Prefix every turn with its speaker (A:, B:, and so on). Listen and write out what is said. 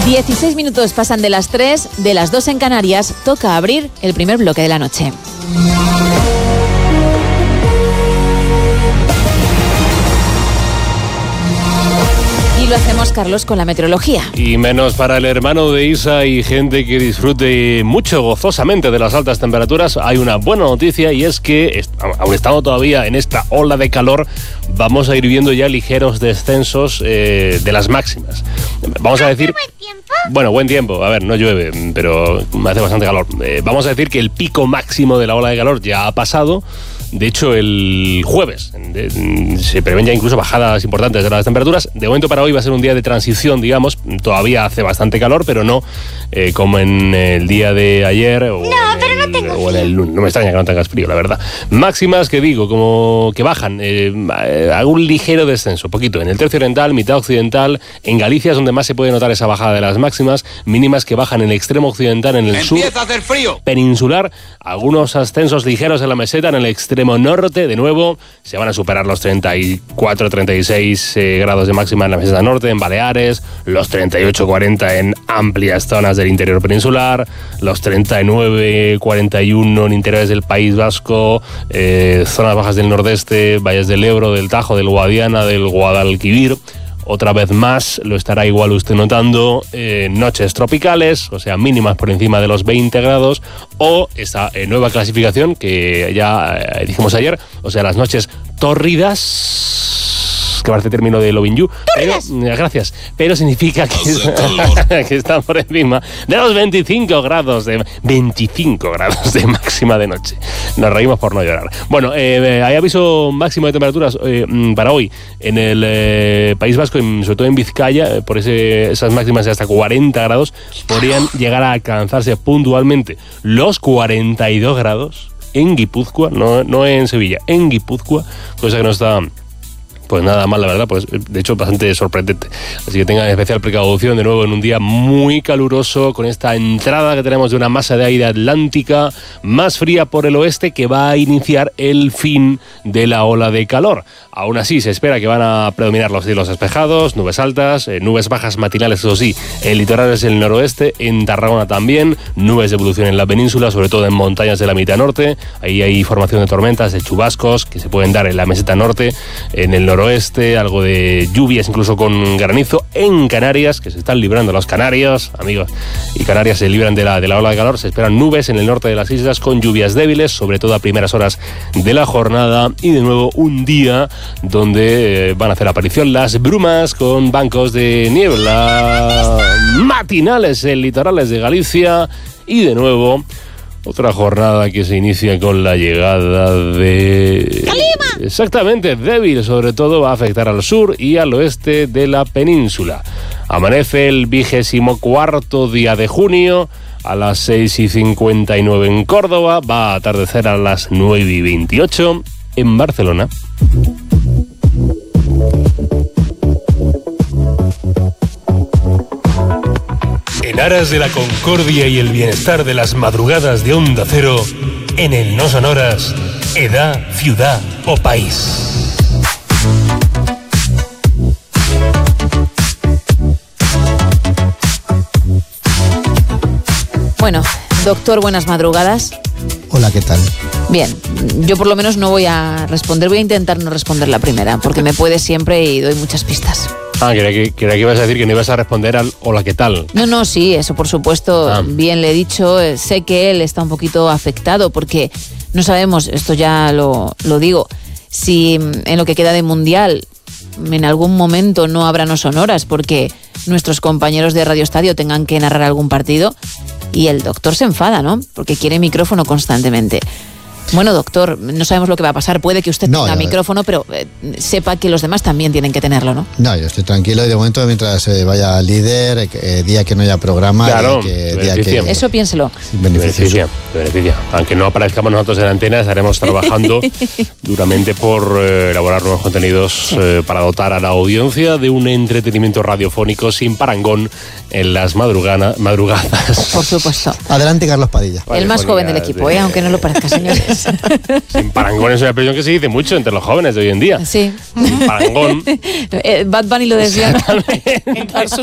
A: 16 minutos pasan de las 3, de las 2 en Canarias. Toca abrir el primer bloque de la noche. Y lo hacemos, Carlos, con la meteorología.
B: Y menos para el hermano de Isa y gente que disfrute mucho gozosamente de las altas temperaturas. Hay una buena noticia y es que, aun estando todavía en esta ola de calor, vamos a ir viendo ya ligeros descensos de las máximas. Vamos a decir...
C: ¿Buen tiempo?
B: Bueno, buen tiempo. A ver, no llueve, pero hace bastante calor. Vamos a decir que el pico máximo de la ola de calor ya ha pasado. De hecho, el jueves se prevén ya incluso bajadas importantes de las temperaturas. De momento para hoy va a ser un día de transición, digamos. Todavía hace bastante calor, pero no como en el día de ayer o en el lunes. No me extraña que no tengas frío, la verdad. Máximas que digo, como que bajan. Hago un ligero descenso, poquito. En el tercio oriental, mitad occidental. En Galicia es donde más se puede notar esa bajada de las máximas. Mínimas que bajan en el extremo occidental, en el sur.
D: Empieza a hacer frío.
B: Peninsular. Algunos ascensos ligeros en la meseta, en el extremo norte, de nuevo, se van a superar los 34, 36 grados de máxima en la meseta norte, en Baleares, los 38, 40 en amplias zonas del interior peninsular, los 39, 41 en interiores del País Vasco, zonas bajas del nordeste, valles del Ebro, del Tajo, del Guadiana, del Guadalquivir. Otra vez más, lo estará igual usted notando, noches tropicales, o sea, mínimas por encima de los 20 grados, o esta nueva clasificación que ya dijimos ayer, o sea, las noches tórridas, que parece término de Loving You, pero, gracias, pero significa que está por encima de los 25 grados de máxima de noche. Nos reímos por no llorar. Bueno, hay aviso máximo de temperaturas para hoy en el País Vasco, sobre todo en Vizcaya, por esas máximas de hasta 40 grados, podrían llegar a alcanzarse puntualmente los 42 grados en Guipúzcoa, no en Sevilla, en Guipúzcoa, cosa que no está... Pues nada mal, la verdad, pues de hecho bastante sorprendente. Así que tengan especial precaución de nuevo en un día muy caluroso, con esta entrada que tenemos de una masa de aire atlántica más fría por el oeste que va a iniciar el fin de la ola de calor. Aún así, se espera que van a predominar los cielos despejados, nubes altas, nubes bajas matinales, eso sí, en litorales del noroeste, en Tarragona también, nubes de evolución en la península, sobre todo en montañas de la mitad norte. Ahí hay formación de tormentas, de chubascos que se pueden dar en la meseta norte, en el noroeste, algo de lluvias incluso con granizo en Canarias, que se están librando los canarios, amigos, y Canarias se libran de la ola de calor. Se esperan nubes en el norte de las islas con lluvias débiles, sobre todo a primeras horas de la jornada, y de nuevo un día donde van a hacer aparición las brumas con bancos de niebla matinales en litorales de Galicia, y de nuevo otra jornada que se inicia con la llegada de...
C: ¡Calima!
B: Exactamente, débil, sobre todo va a afectar al sur y al oeste de la península. Amanece el 24º día de junio a las 6:59 en Córdoba, va a atardecer a las 9:28 en Barcelona. En aras de la concordia y el bienestar de las madrugadas de Onda Cero, en el No Sonoras, edad, ciudad o país.
A: Bueno, doctor, buenas madrugadas.
E: Hola, ¿qué tal?
A: Bien, yo por lo menos no voy a responder, voy a intentar no responder la primera, porque me puede siempre y doy muchas pistas.
B: Creía que ibas a decir que no ibas a responder al hola, ¿qué tal?
A: No, sí, eso por supuesto, bien le he dicho. Sé que él está un poquito afectado porque no sabemos, esto ya lo digo, si en lo que queda de Mundial en algún momento no habrá No Sonoras porque nuestros compañeros de Radio Estadio tengan que narrar algún partido y el doctor se enfada, ¿no? Porque quiere micrófono constantemente. Bueno, doctor, no sabemos lo que va a pasar. Puede que usted tenga micrófono, pero sepa que los demás también tienen que tenerlo, ¿no?
E: No, yo estoy tranquilo y de momento mientras vaya líder, día que no haya programa,
B: claro,
E: día que...
A: Eso piénselo.
B: Beneficia. Aunque no aparezcamos nosotros en antena, estaremos trabajando duramente por elaborar nuevos contenidos para dotar a la audiencia de un entretenimiento radiofónico sin parangón en las madrugadas.
A: Por supuesto.
E: Adelante, Carlos Padilla.
A: El más joven del equipo, aunque no lo parezca, señores.
B: Sin parangón es una expresión que se dice mucho entre los jóvenes de hoy en día.
A: Sí.
B: Sin parangón.
A: Bad Bunny lo decía.